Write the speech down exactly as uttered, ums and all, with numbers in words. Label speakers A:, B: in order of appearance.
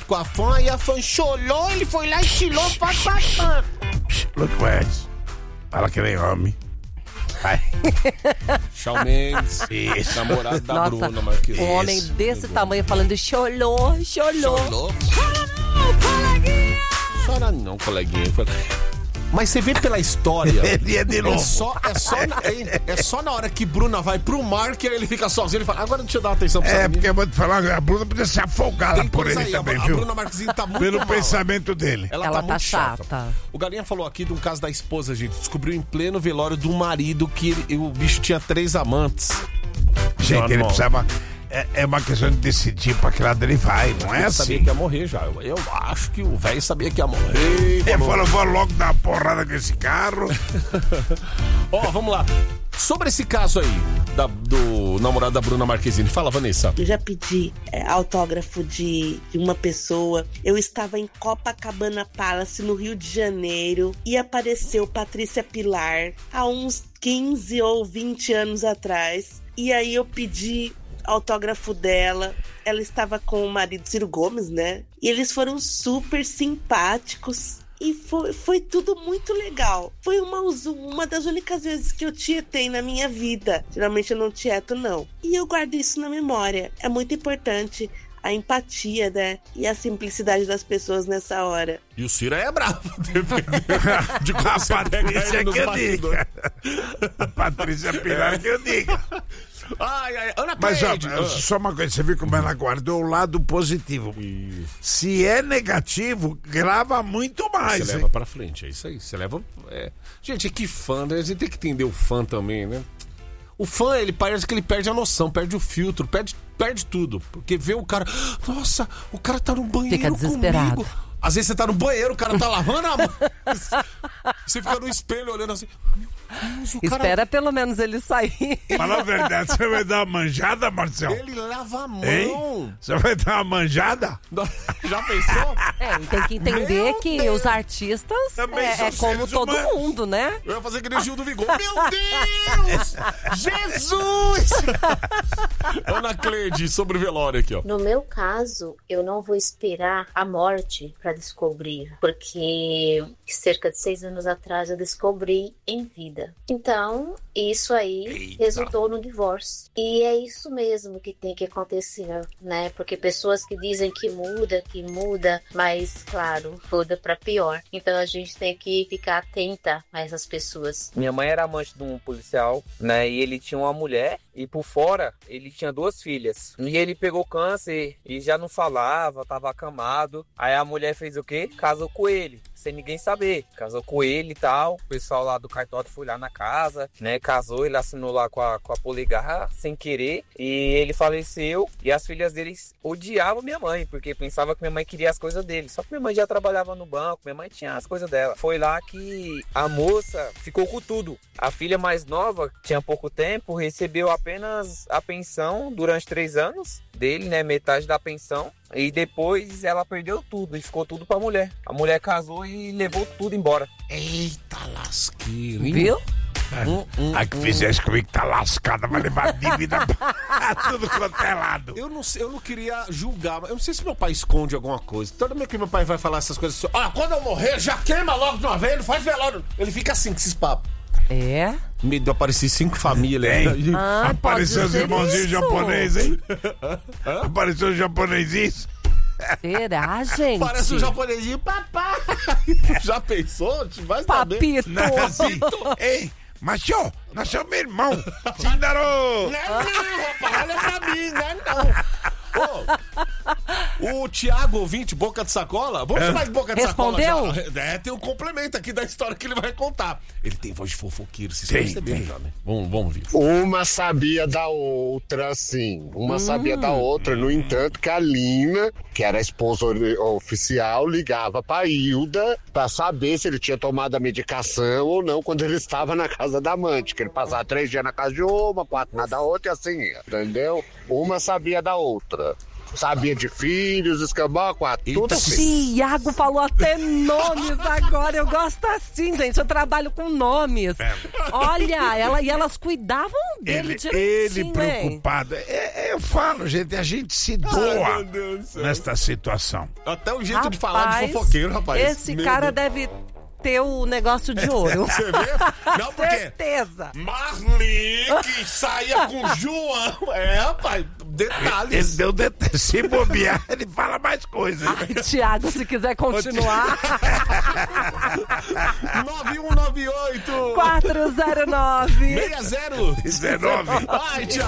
A: com a fã, e a fã chorou, ele foi lá e tirou a fã.
B: Look, Wes. Fala que nem homem. Vai.
A: Shawn Mendes,
B: Isso.
A: namorado da
C: Nossa,
A: Bruna Marquezine.
C: um homem desse tamanho falando cholô, cholô.
A: Chorou. Chora não, coleguinha. Mas você vê pela história.
B: Ele de novo.
A: É só, é, só na, é, é só na hora que Bruna vai pro mar que ele fica sozinho. Ele fala, agora deixa eu dar uma atenção pra
B: É,
A: essa
B: porque eu
A: menina.
B: vou te falar, a Bruna podia ser afogada
A: Tem
B: por
A: coisa
B: ele
A: aí,
B: também,
A: a,
B: viu?
A: A Bruna Marquezine tá muito
B: Pelo
A: mal.
B: pensamento dele.
A: Ela,
C: Ela
A: tá,
C: tá
A: muito chata.
C: chata.
A: O Galinha falou aqui de um caso da esposa, gente. Descobriu em pleno velório do marido que ele- o bicho tinha três amantes.
B: Gente, ele
A: Normal.
B: precisava... É, é uma questão de decidir pra que lado ele vai, não é
A: Ele sabia
B: assim?
A: que ia morrer já. Eu, eu acho que o velho sabia que ia morrer.
B: Ele falou, vou logo dar uma porrada com esse carro.
A: Ó, vamos lá. Sobre esse caso aí, da- do namorado da Bruna Marquezine. Fala, Vanessa.
D: Eu já pedi é, autógrafo de, de uma pessoa. Eu estava em Copacabana Palace, no Rio de Janeiro, e apareceu Patrícia Pilar há uns quinze ou vinte anos atrás. E aí eu pedi autógrafo dela. Ela estava com o marido Ciro Gomes, né? E eles foram super simpáticos. E foi, foi tudo muito legal. Foi uma, uma das únicas vezes que eu tietei na minha vida. Geralmente eu não tieto, não. E eu guardo isso na memória. É muito importante a empatia, né? E a simplicidade das pessoas nessa hora.
A: E o Ciro é bravo, dependendo de como
B: A
A: você pega
B: Patrícia
A: ele nos
B: que eu
A: bastidores.
B: diga. A Patrícia Pilar que eu diga.
A: Ai, ai, Ana
B: Mas ó,
A: Cleide. Ah.
B: só uma coisa, você viu como ela guardou o lado positivo. Se é negativo, grava muito mais.
A: Você
B: hein?
A: leva pra frente, é isso aí. Você leva. É... Gente, é que fã, né? A gente tem que entender o fã também, né? O fã, ele parece que ele perde a noção, perde o filtro, perde, perde tudo. Porque vê o cara. Nossa, o cara tá no banheiro.
C: Fica desesperado.
A: Comigo. Às vezes você tá no banheiro, o cara tá lavando a mão. Você fica no espelho olhando assim. Meu Deus, o cara.
C: Espera pelo menos ele sair.
B: Fala a verdade, você vai dar uma manjada, Marcel?
A: Ele lava a mão.
B: Hein? Você vai dar uma manjada?
A: Já pensou?
C: É, e tem que entender
A: Meu
C: que
A: Deus.
C: os artistas
B: Também
C: é,
B: são
C: é como
B: seres
C: todo
B: humanos.
C: mundo, né?
A: Eu ia fazer que nem o Gil do Vigor. Meu Deus! Jesus! Ana Cleide, sobre o velório aqui, ó.
E: No meu caso, eu não vou esperar a morte para descobrir, porque cerca de seis anos atrás eu descobri em vida. Então, isso aí
B: Eita.
E: resultou no divórcio. E é isso mesmo que tem que acontecer, né? Porque pessoas que dizem que muda, que muda, mas, claro, muda para pior. Então, a gente tem que ficar atenta a essas pessoas.
F: Minha mãe era amante de um policial, né? E ele tinha uma mulher e por fora ele tinha duas filhas. E ele pegou câncer e já não falava, tava acamado. Aí a mulher fez o quê? Casou com ele, sem ninguém saber. Casou com ele e tal. O pessoal lá do cartório foi lá na casa, né? Casou, ele assinou lá com a, com a Poligar sem querer. E ele faleceu. E as filhas deles odiavam minha mãe, porque pensava que minha mãe queria as coisas dele. Só que minha mãe já trabalhava no banco, minha mãe tinha as coisas dela. Foi lá que a moça ficou com tudo. A filha mais nova, tinha pouco tempo, recebeu apenas a pensão durante três anos dele, né? Metade da pensão. E depois ela perdeu tudo e ficou tudo pra mulher. A mulher casou e levou tudo embora.
A: Eita lasqueiro, hein?
C: Viu?
A: Hum, hum,
B: A que
A: hum.
B: fizesse comigo tá lascada, vai levar dívida pra tudo quanto é lado.
A: Eu não, sei, eu não queria julgar, mas eu não sei se meu pai esconde alguma coisa. Toda vez que meu pai vai falar essas coisas assim, ah, quando eu morrer, já queima logo de uma vez, não faz velório. Ele fica assim, com esses papos.
C: É.
A: Medo de aparecer cinco famílias.
B: Hein?
C: Ah,
B: Apareceu
C: pode
B: os
C: ser
B: irmãozinhos
C: isso.
B: japoneses, hein? Apareceu os japoneses.
C: Será, gente?
A: Parece um japonesinho, papai. Já pensou? Vai saber.
C: Papito.
B: Não é assim. Ei, macho, nós somos irmão. Shindarô.
A: Não, não, rapaz, olha pra mim, não, não. Ô, o Thiago, ouvinte, Boca de Sacola, vamos chamar de Boca de
C: Respondeu?
A: Sacola já. É, tem um complemento aqui da história que ele vai contar. Ele tem voz de fofoqueiro, vocês
B: Tem,
A: perceberam
B: tem.
A: já, né? Vamos, vamos ver.
G: Uma sabia da outra, sim. Uma sabia da outra. No entanto, que a Lina, que era a esposa ori- oficial, ligava pra Hilda pra saber se ele tinha tomado a medicação ou não quando ele estava na casa da amante. Que ele passava três dias na casa de uma, quatro na da outra e assim ia. Entendeu? Uma sabia da outra. sabia de filhos, escambau, quatro, tudo assim.
C: Tiago falou até nomes agora. Eu gosto assim, gente. Eu trabalho com nomes. Olha, ela, e elas cuidavam dele
B: Ele,
C: direitinho,
B: ele preocupado. É, é, eu falo, gente, a gente se doa
A: meu Deus do céu.
B: nesta situação.
A: Até o jeito
C: Rapaz,
A: de falar de fofoqueiro, rapaz.
C: Esse
A: Meu
C: cara
A: Deus.
C: deve ter o negócio de ouro.
A: Você vê? Não, porque
C: Certeza.
A: Marli que saía com João. É, rapaz,
B: Ele
A: detalhes.
B: deu detalhe. Se bobear, ele fala mais coisas.
C: Ai, Tiago, se quiser continuar.
A: nove um nove oito
C: quatro zero nove
A: seis zero
B: dezenove.
A: Ai, Thiago.